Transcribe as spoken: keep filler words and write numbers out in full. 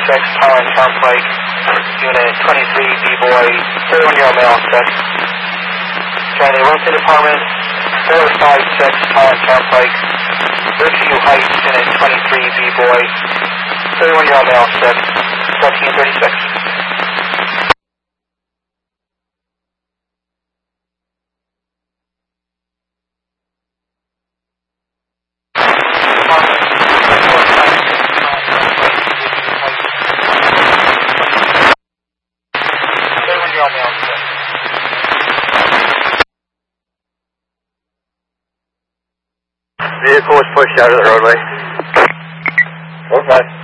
six, Holland Turnpike, Unit twenty-three, B-Boy, thirty-one-year-old male six. Charlie Wilson Department, four five six, Holland Turnpike, Ridgeview Heights, Unit twenty-three, B-Boy, thirty-one-year-old male six, fourteen thirty-six. Vehicle was pushed out of the roadway. Okay.